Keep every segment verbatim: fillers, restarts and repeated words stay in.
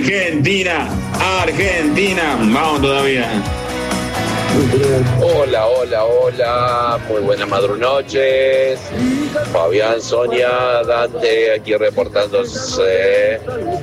Argentina, Argentina, vamos todavía. Hola, hola, hola, muy buenas madrunoches. Fabián, Sonia, Dante, aquí reportándose.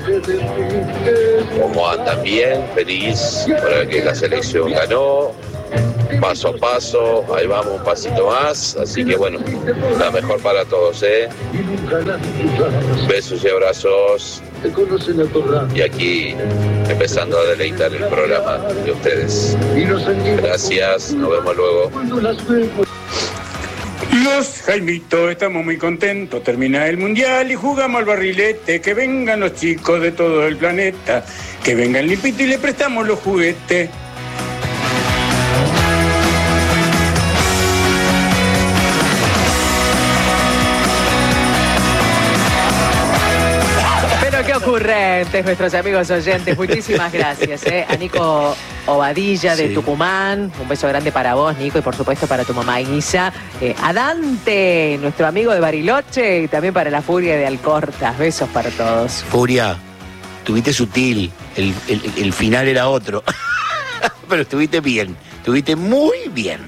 ¿Cómo andan? Bien, feliz por que la selección ganó. Paso a paso, ahí vamos un pasito más, así que bueno, la mejor para todos, ¿eh? Besos y abrazos. Y aquí empezando a deleitar el programa de ustedes. Gracias, nos vemos luego. Los Jaimitos estamos muy contentos, termina el mundial y jugamos al barrilete, que vengan los chicos de todo el planeta, que vengan limpito y le prestamos los juguetes. Qué ocurrentes nuestros amigos oyentes, muchísimas gracias, ¿eh? A Nico Obadilla de sí. Tucumán, un beso grande para vos, Nico, y por supuesto para tu mamá Isa, eh, a Dante, nuestro amigo de Bariloche, y también para la Furia de Alcorta, besos para todos. Furia, tuviste sutil, el, el, el final era otro, pero estuviste bien, estuviste muy bien.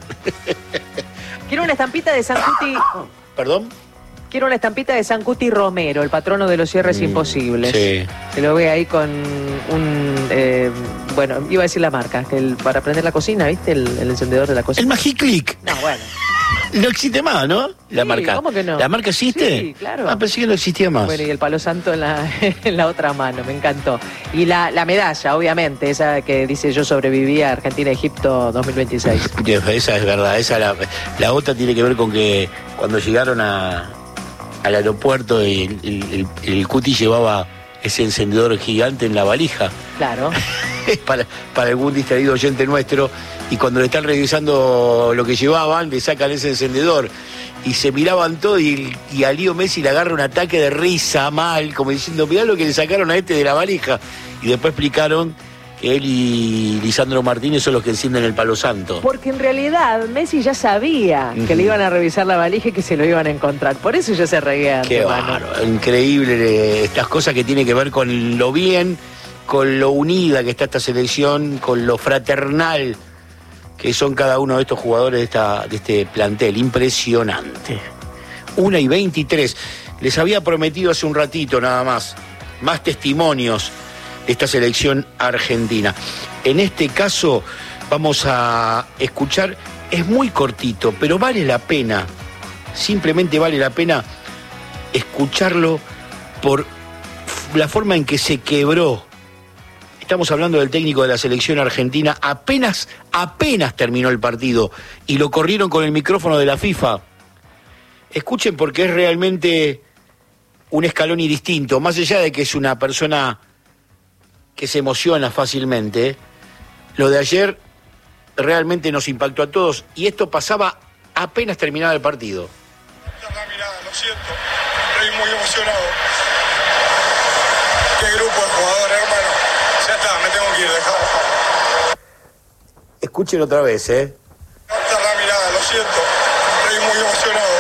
Quiero una estampita de San Cuti. ¿Perdón? Quiero una estampita de San Cuti Romero, el patrono de los cierres mm, imposibles. Sí. Se lo ve ahí con un... Eh, bueno, iba a decir la marca, que el, para prender la cocina, ¿viste? El, el encendedor de la cocina. El Magiclick. No, bueno. No existe más, ¿no? La sí, marca. ¿Cómo que no? ¿La marca existe? Sí, claro. Ah, pensé que no existía más. Bueno, y el palo santo en la, en la otra mano, me encantó. Y la, la medalla, obviamente, esa que dice yo sobreviví a Argentina-Egipto dos mil veintiséis. Esa es verdad, esa la, la otra tiene que ver con que cuando llegaron a... al aeropuerto y el, el, el, el Cuti llevaba ese encendedor gigante en la valija. Claro. para, para algún distraído oyente nuestro. Y cuando le están revisando lo que llevaban, le sacan ese encendedor. Y se miraban todo y, y a Lío Messi le agarra un ataque de risa mal, como diciendo, mirá lo que le sacaron a este de la valija. Y después explicaron que él y Lisandro Martínez son los que encienden el palo santo. Porque en realidad Messi ya sabía uh-huh. que le iban a revisar la valija y que se lo iban a encontrar. Por eso ya se reía. Qué bárbaro, increíble estas cosas que tienen que ver con lo bien, con lo unida que está esta selección, con lo fraternal que son cada uno de estos jugadores de, esta, de este plantel. Impresionante. Una y veintitrés. Les había prometido hace un ratito nada más, más testimonios de esta selección argentina. En este caso vamos a escuchar, es muy cortito, pero vale la pena, simplemente vale la pena escucharlo por la forma en que se quebró. Estamos hablando del técnico de la selección argentina, apenas, apenas terminó el partido y lo corrieron con el micrófono de la FIFA. Escuchen porque es realmente un Scaloni distinto, más allá de que es una persona que se emociona fácilmente. Lo de ayer realmente nos impactó a todos y esto pasaba apenas terminaba el partido. La mirada, lo siento, estoy muy emocionado. Qué grupo de jugadores, hermano. Ya está, me tengo que ir, dejá. Escuchen otra vez, ¿eh? Corta la mirada, lo siento, estoy muy emocionado.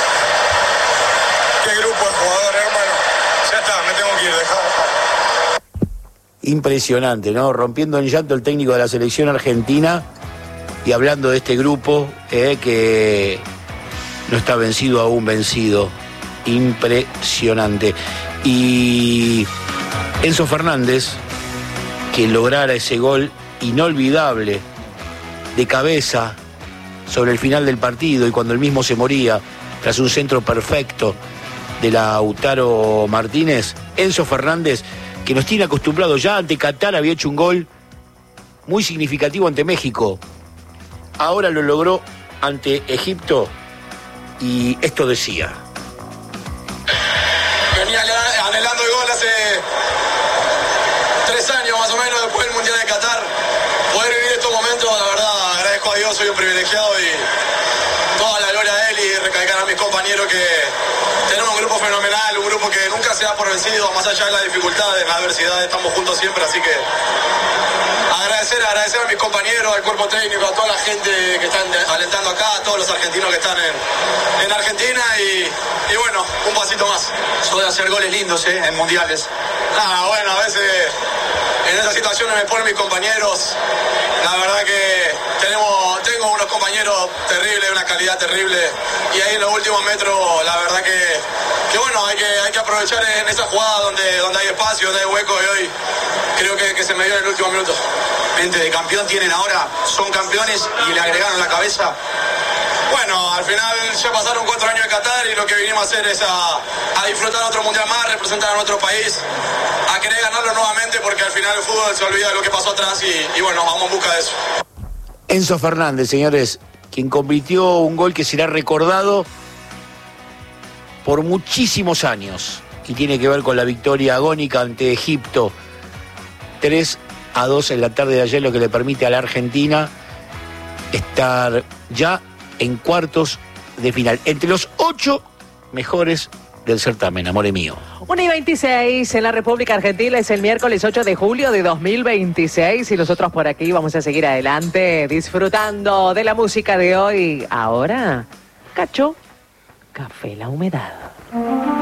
Qué grupo de jugadores, hermano. Ya está, me tengo que ir, dejá. Impresionante, ¿no? Rompiendo en llanto el técnico de la selección argentina y hablando de este grupo eh, que no está vencido, aún vencido. Impresionante. Y Enzo Fernández, que lograra ese gol inolvidable de cabeza sobre el final del partido y cuando él mismo se moría tras un centro perfecto de Lautaro Martínez. Enzo Fernández, que nos tiene acostumbrados ya ante Qatar, había hecho un gol muy significativo ante México. Ahora lo logró ante Egipto y esto decía. Venía anhelando el gol hace tres años más o menos después del Mundial de Qatar. Poder vivir estos momentos, la verdad, agradezco a Dios, soy un privilegiado y toda la gloria a él y recalcar a mis compañeros que tenemos un grupo fenomenal, un grupo que nunca se da por vencido, más allá de las dificultades, de la adversidad, estamos juntos siempre, así que agradecer, agradecer a mis compañeros, al cuerpo técnico, a toda la gente que están alentando acá, a todos los argentinos que están en, en Argentina y, y bueno, un pasito más. Soy de hacer goles lindos, ¿eh? En mundiales. Ah, bueno, a veces en esas situaciones me ponen mis compañeros. La verdad que tenemos, tengo unos compañeros terribles, una calidad terrible. Y ahí en los últimos metros, la verdad que, que bueno, hay que, hay que aprovechar en esa jugada donde, donde hay espacio, donde hay hueco. Y hoy creo que, que se me dio en el último minuto. Mente de campeón tienen ahora, son campeones y le agregaron la cabeza. Bueno, al final ya pasaron cuatro años de Qatar y lo que vinimos a hacer es a, a disfrutar otro mundial más, representar a nuestro país, a querer ganarlo nuevamente porque al final el fútbol se olvida de lo que pasó atrás y, y bueno, vamos en busca de eso. Enzo Fernández, señores, quien convirtió un gol que será recordado por muchísimos años y tiene que ver con la victoria agónica ante Egipto. tres a dos en la tarde de ayer, lo que le permite a la Argentina estar ya en cuartos de final, entre los ocho mejores del certamen, amore mío. una y veintiséis en la República Argentina, es el miércoles ocho de julio de dos mil veintiséis y nosotros por aquí vamos a seguir adelante disfrutando de la música de hoy. Ahora, Cacho, Café La Humedad.